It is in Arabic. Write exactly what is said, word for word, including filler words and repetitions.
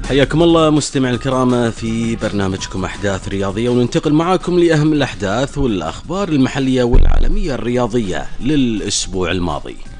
حياكم الله مستمعي الكرام في برنامجكم أحداث رياضية، وننتقل معاكم لأهم الأحداث والأخبار المحلية والعالمية الرياضية للأسبوع الماضي.